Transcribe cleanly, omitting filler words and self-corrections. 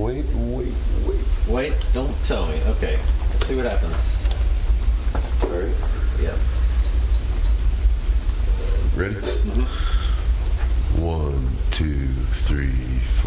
Wait. Wait, don't tell me. Okay, let's see what happens. All right. Yep. Ready? 1, 2, 3, 4.